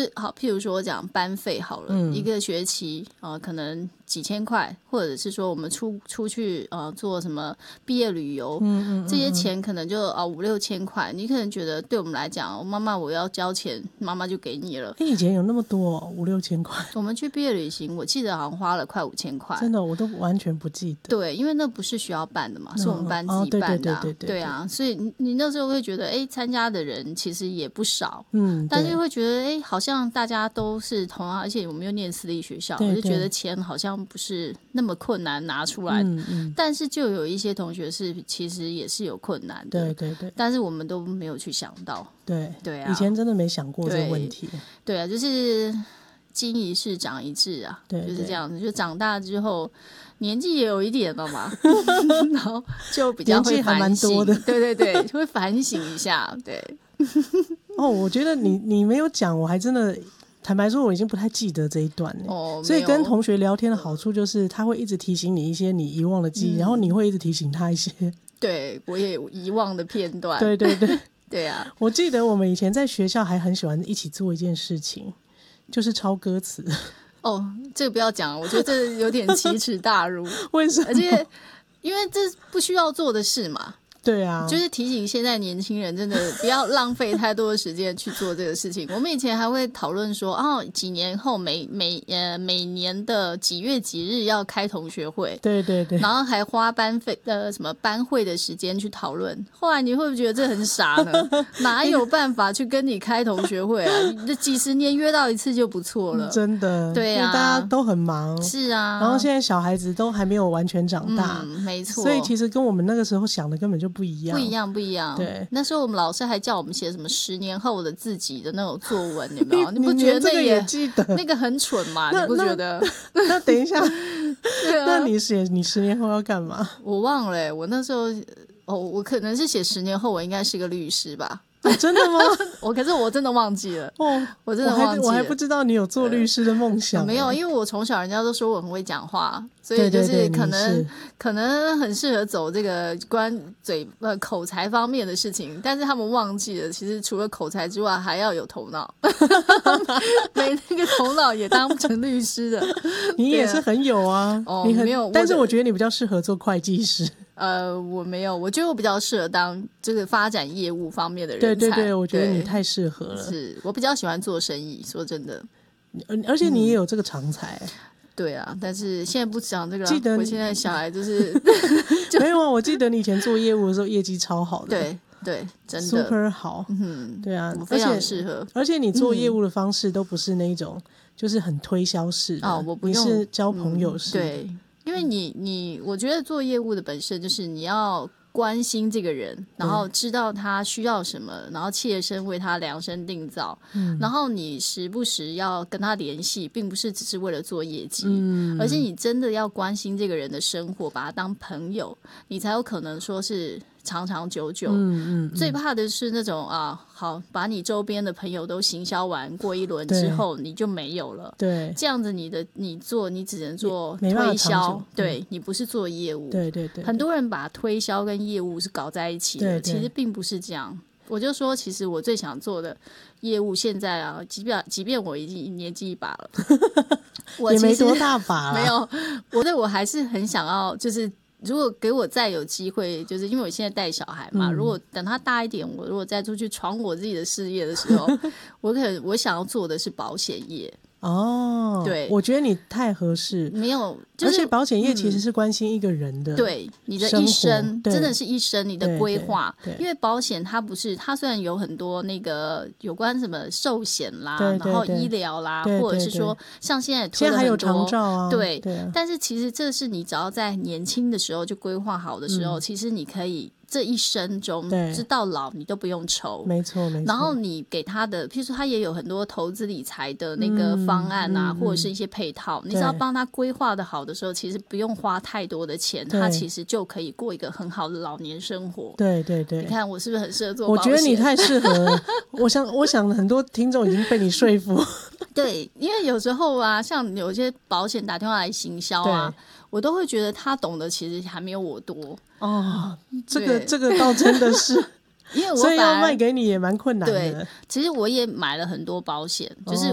就是好，譬如说我讲班费好了，一个学期可能几千块，或者是说我们出去做什么毕业旅游，这些钱可能就5-6千块，你可能觉得对我们来讲，妈妈我要交钱，妈妈就给你了。 以前有那么多5-6千块？我们去毕业旅行，我记得好像花了快5千块。 真的，我都完全不记得。 对，因为那不是学校办的嘛，是我们班自己办的。对啊，所以你那时候会觉得，参加的人其实也不少，但是会觉得，好像大家都是同样，而且我们又念私立学校，我就觉得钱好像不是那么困难拿出来，但是就有一些同学是其实也是有困难的，对，但是我们都没有去想到，对啊， 以前真的没想过这个问题， 对啊，就是经一事长一智啊，就是这样子，就长大之后年纪也有一点了嘛，然后就比较会反省， 年纪还蛮多的， 对，会反省一下，对。 我觉得你没有讲，我还真的坦白说我已经不太记得这一段了，所以跟同学聊天的好处就是他会一直提醒你一些你遗忘的记忆，然后你会一直提醒他一些对我也有遗忘的片段， 对对啊， 我记得我们以前在学校还很喜欢一起做一件事情，就是抄歌词。 这个不要讲，我觉得这有点奇耻大辱。 为什么？ 而且因为这不需要做的事嘛。 对啊， 就是提醒现在年轻人真的不要浪费太多的时间去做这个事情。我们以前还会讨论说，几年后每年的几月几日要开同学会， 对，然后还花什么班会的时间去讨论。后来你会不会觉得这很傻呢？哪有办法去跟你开同学会啊？你这几十年约到一次就不错了， 真的。 对啊， 因为大家都很忙， 是啊。 然后现在小孩子都还没有完全长大， 没错。 所以其实跟我们那个时候想的根本就不一样。 对，那时候我们老师还叫我们写什么10年后的自己的那种作文，有没有？你不觉得这个也记得？ 那个很蠢吗？你不觉得？ 那等一下，那你写你10年后要干嘛？ 我忘了我那时候我可能是写10年后我应该是个律师吧。 真的吗？ 可是我真的忘记了。我真的忘记了。 我还不知道你有做律师的梦想。 没有，因为我从小人家都说我很会讲话，所以就是可能很适合走这个口才方面的事情，但是他们忘记了，其实除了口才之外，还要有头脑。没那个头脑也当不成律师的。 你也是很有啊。你没有，但是我觉得你比较适合做会计师。 我没有，我觉得我比较适合当这个发展业务方面的人才。 对，我觉得你太适合了。 是我比较喜欢做生意，说真的。 而且你也有这个长才。 对啊，但是现在不讲这个了。 记得我现在小孩就是没有啊，我记得你以前做业务的时候业绩超好的。 对，真的 super 好。对啊， 我非常适合。 而且你做业务的方式都不是那一种就是很推销式的。 我不用， 你是交朋友式的。 对，因为我觉得做业务的本身就是你要关心这个人，然后知道他需要什么，然后切身为他量身定造，然后你时不时要跟他联系，并不是只是为了做业绩，而是你真的要关心这个人的生活，把他当朋友，你才有可能说是长长久久。最怕的是那种好把你周边的朋友都行销完过一轮之后你就没有了。 对， 这样子你只能做推销，对，你不是做业务。 对， 很多人把推销跟业务是搞在一起的，其实并不是这样。我就说，其实我最想做的业务，现在即便我已经年纪一把了，我也没多大把啦。 没有，我还是很想要，就是如果给我再有机会，就是因为我现在带小孩嘛，如果等他大一点，我如果再出去闯我自己的事业的时候，我想要做的是保险业。对， 我觉得你太合适。 没有，而且保险业其实是关心一个人的， 对你的一生，真的是一生你的规划。因为保险它虽然有很多那个有关什么寿险啦，然后医疗啦，或者是说像现在推了很多， 现在还有长照啊， 对，但是其实这是你只要在年轻的时候就规划好的时候，其实你可以这一生中直到老你都不用愁。 没错。 然后你给他的，譬如说他也有很多投资理财的那个方案啊，或者是一些配套，你只要帮他规划的好的时候，其实不用花太多的钱，他其实就可以过一个很好的老年生活。对，你看我是不是很适合做保险？ 我觉得你太适合了。我想很多听众已经被你说服。 对，因为有时候像有些保险打电话来行销我都会觉得他懂得其实还没有我多。 这个倒真的是。因为所以要卖给你也蛮困难的。 对，其实我也买了很多保险，就是